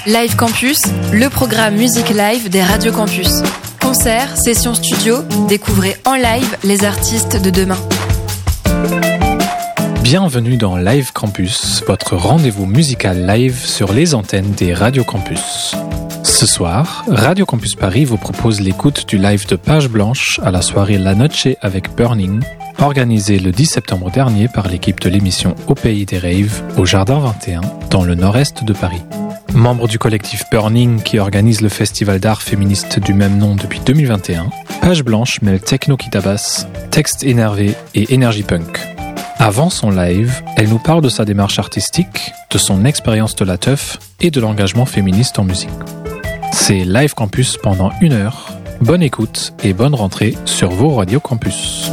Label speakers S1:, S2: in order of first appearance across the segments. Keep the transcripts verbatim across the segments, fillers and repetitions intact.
S1: Live Campus, le programme musique live des radios campus. Concerts, sessions studio, découvrez en live les artistes de demain.
S2: Bienvenue dans Live Campus, votre rendez-vous musical live sur les antennes des radios campus. Ce soir, Radio Campus Paris vous propose l'écoute du live de Page Blanche à la soirée La Noche avec Burning, organisée le dix septembre dernier par l'équipe de l'émission Au Pays des Raves au Jardin vingt et un, dans le nord-est de Paris. Membre du collectif Burning qui organise le festival d'art féministe du même nom depuis deux mille vingt et un, Page Blanche mêle techno qui tabasse, texte énervé et énergie punk. Avant son live, elle nous parle de sa démarche artistique, de son expérience de la teuf et de l'engagement féministe en musique. C'est Live Campus pendant une heure. Bonne écoute et bonne rentrée sur vos radios campus.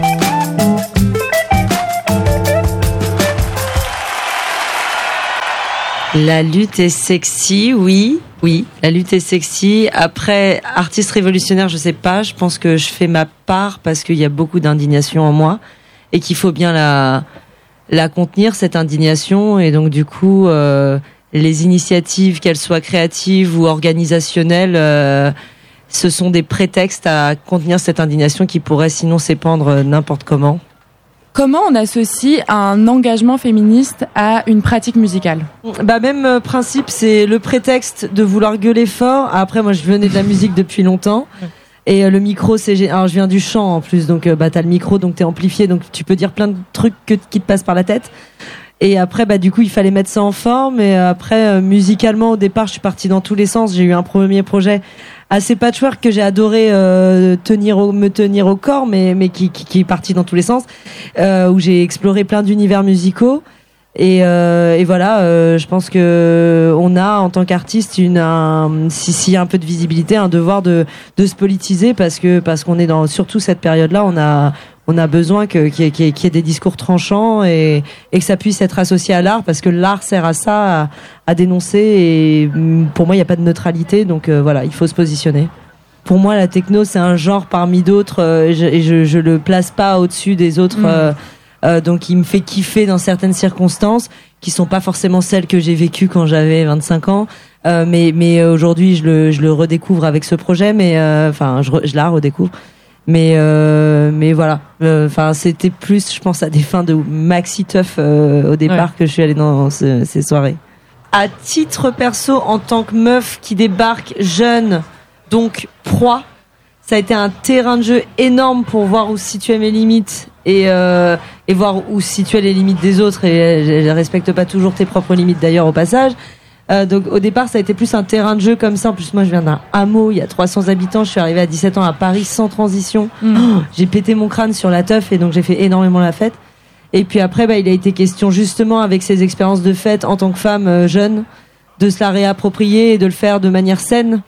S3: La lutte est sexy, oui, oui, la lutte est sexy. Après, artiste révolutionnaire, je sais pas, je pense que je fais ma part parce qu'il y a beaucoup d'indignation en moi et qu'il faut bien la, la contenir, cette indignation. Et donc, du coup, euh, les initiatives, qu'elles soient créatives ou organisationnelles, euh, ce sont des prétextes à contenir cette indignation qui pourrait sinon s'épandre n'importe comment.
S4: Comment on associe un engagement féministe à une pratique musicale ?
S3: Bah même euh, principe, c'est le prétexte de vouloir gueuler fort. Après, moi, je venais de la musique depuis longtemps. Et euh, le micro, c'est... Alors, je viens du chant, en plus. Donc, euh, bah, t'as le micro, donc t'es amplifié. Donc, tu peux dire plein de trucs que, qui te passent par la tête. Et après, bah, du coup, il fallait mettre ça en forme. Et après, euh, musicalement, au départ, je suis partie dans tous les sens. J'ai eu un premier projet assez patchwork que j'ai adoré euh, tenir au, me tenir au corps, mais mais qui qui, qui est parti dans tous les sens, euh, où j'ai exploré plein d'univers musicaux et euh, et voilà, euh, je pense que on a en tant qu'artiste une un, si s'il y a un peu de visibilité, un devoir de de se politiser parce que parce qu'on est dans surtout cette période-là, on a on a besoin que qu'il y ait, qu'il y ait des discours tranchants et, et que ça puisse être associé à l'art parce que l'art sert à ça, à, à dénoncer et pour moi il n'y a pas de neutralité donc euh, voilà, il faut se positionner. Pour moi la techno c'est un genre parmi d'autres euh, et, je, et je, je le place pas au-dessus des autres mmh. euh, euh, donc il me fait kiffer dans certaines circonstances qui sont pas forcément celles que j'ai vécues quand j'avais vingt-cinq ans euh, mais, mais aujourd'hui je le, je le redécouvre avec ce projet mais enfin euh, je, je la redécouvre. Mais euh, mais voilà, enfin euh, c'était plus, je pense à des fins de maxi teuf euh, au départ ouais. que je suis allée dans ce, ces soirées. À titre perso, en tant que meuf qui débarque jeune, donc proie, ça a été un terrain de jeu énorme pour voir où situer mes limites et euh, et voir où situer les limites des autres. Et je, je respecte pas toujours tes propres limites d'ailleurs au passage. Euh, donc au départ ça a été plus un terrain de jeu comme ça. En plus moi je viens d'un hameau, il y a trois cents habitants, je suis arrivée à dix-sept ans à Paris sans transition. Mmh. Oh, j'ai pété mon crâne sur la teuf et donc j'ai fait énormément la fête. Et puis après bah il a été question justement avec ces expériences de fête en tant que femme euh, jeune de se la réapproprier et de le faire de manière saine,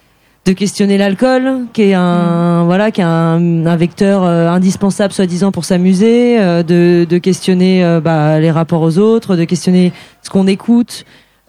S3: de questionner l'alcool qui est un mmh. voilà qui est un, un vecteur euh, indispensable soi-disant pour s'amuser, euh, de de questionner euh, bah les rapports aux autres, de questionner ce qu'on écoute.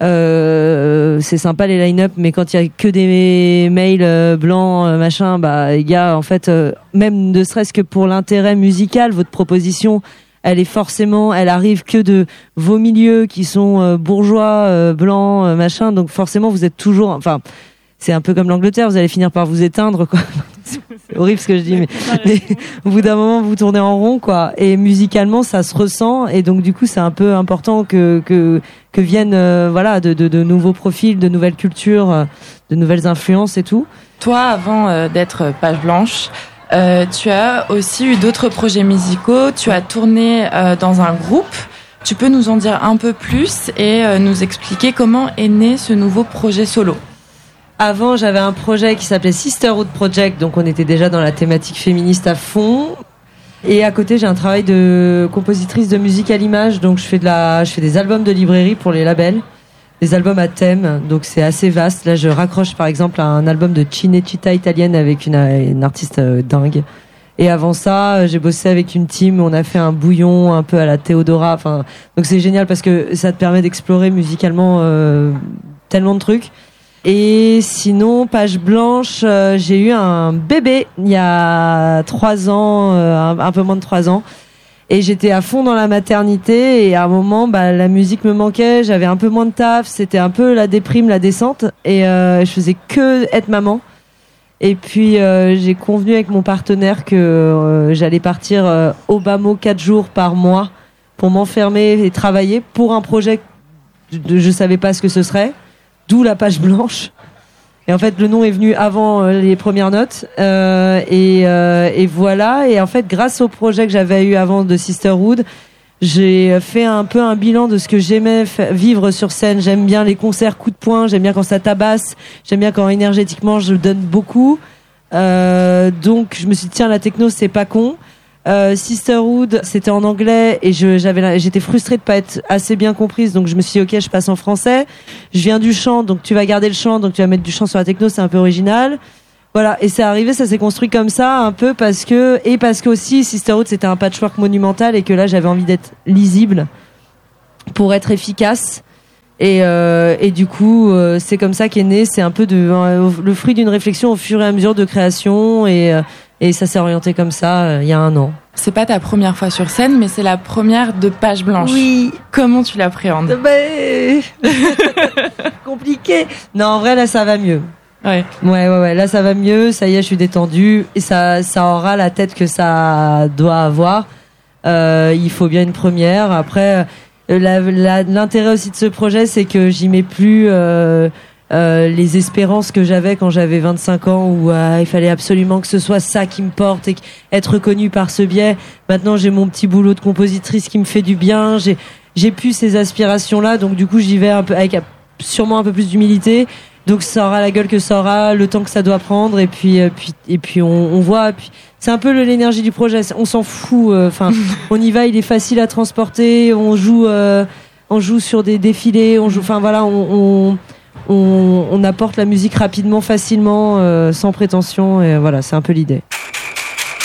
S3: Euh, c'est sympa les line-up, mais quand il y a que des mails euh, blancs, euh, machin, bah les gars, en fait, euh, même ne serait-ce que pour l'intérêt musical, votre proposition, elle est forcément, elle arrive que de vos milieux qui sont euh, bourgeois, euh, blancs, euh, machin, donc forcément vous êtes toujours, enfin, c'est un peu comme l'Angleterre, vous allez finir par vous éteindre, quoi. C'est horrible ce que je dis, mais, mais au bout d'un moment vous tournez en rond, quoi. Et musicalement ça se ressent, et donc du coup c'est un peu important que que que viennent euh, voilà de, de de nouveaux profils, de nouvelles cultures, euh, de nouvelles influences et tout.
S4: Toi, avant euh, d'être Page Blanche, euh, tu as aussi eu d'autres projets musicaux. Tu as tourné euh, dans un groupe. Tu peux nous en dire un peu plus et euh, nous expliquer comment est né ce nouveau projet solo?
S3: Avant, j'avais un projet qui s'appelait Sisterhood Project, donc on était déjà dans la thématique féministe à fond. Et à côté, j'ai un travail de compositrice de musique à l'image, donc je fais de la, je fais des albums de librairie pour les labels, des albums à thème, donc c'est assez vaste. Là, je raccroche par exemple à un album de Cinecittà italienne avec une, une artiste dingue. Et avant ça, j'ai bossé avec une team, on a fait un bouillon un peu à la Théodora. Enfin, donc c'est génial parce que ça te permet d'explorer musicalement euh, tellement de trucs. Et sinon, Page Blanche, euh, j'ai eu un bébé il y a trois ans, euh, un, un peu moins de trois ans. Et j'étais à fond dans la maternité et à un moment, bah, la musique me manquait, j'avais un peu moins de taf, c'était un peu la déprime, la descente et euh, je faisais que être maman. Et puis euh, j'ai convenu avec mon partenaire que euh, j'allais partir euh, au bas mot quatre jours par mois pour m'enfermer et travailler pour un projet que je savais pas ce que ce serait, d'où la page blanche. Et en fait, le nom est venu avant euh, les premières notes. Euh, et, euh, et voilà. Et en fait, grâce au projet que j'avais eu avant de Sisterhood, j'ai fait un peu un bilan de ce que j'aimais fa- vivre sur scène. J'aime bien les concerts coup de poing. J'aime bien quand ça tabasse. J'aime bien quand énergétiquement je donne beaucoup. Euh, donc, je me suis dit, tiens, la techno, c'est pas con. Euh, Sisterhood, c'était en anglais et je, j'avais, j'étais frustrée de pas être assez bien comprise, donc je me suis dit, ok, je passe en français. Je viens du chant, donc tu vas garder le chant, donc tu vas mettre du chant sur la techno, c'est un peu original. Voilà, et c'est arrivé, ça s'est construit comme ça, un peu parce que, et parce que aussi, Sisterhood, c'était un patchwork monumental et que là, j'avais envie d'être lisible pour être efficace. Et, euh, et du coup, euh, c'est comme ça qu'est né, c'est un peu de, euh, le fruit d'une réflexion au fur et à mesure de création et, euh, et ça s'est orienté comme ça euh, il y a un an.
S4: C'est pas ta première fois sur scène, mais c'est la première de page blanche.
S3: Oui.
S4: Comment tu l'appréhendes?
S3: Ben... compliqué. Non, en vrai, là, ça va mieux.
S4: Ouais.
S3: Ouais, ouais, ouais. Là, ça va mieux. Ça y est, je suis détendue. Et ça, ça aura la tête que ça doit avoir. Euh, il faut bien une première. Après, la, la, l'intérêt aussi de ce projet, c'est que j'y mets plus... Euh, Euh, les espérances que j'avais quand j'avais vingt-cinq ans où euh, il fallait absolument que ce soit ça qui me porte et être reconnue par ce biais. Maintenant, j'ai mon petit boulot de compositrice qui me fait du bien. J'ai j'ai plus ces aspirations-là, donc du coup, j'y vais un peu avec sûrement un peu plus d'humilité. Donc ça aura la gueule que ça aura, le temps que ça doit prendre, et puis et puis et puis on, on voit. Et puis c'est un peu le, l'énergie du projet. On s'en fout. Enfin, euh, on y va. Il est facile à transporter. On joue euh, on joue sur des défilés. On joue. Enfin voilà, on, on On, on apporte la musique rapidement, facilement, euh, sans prétention, et voilà, c'est un peu l'idée.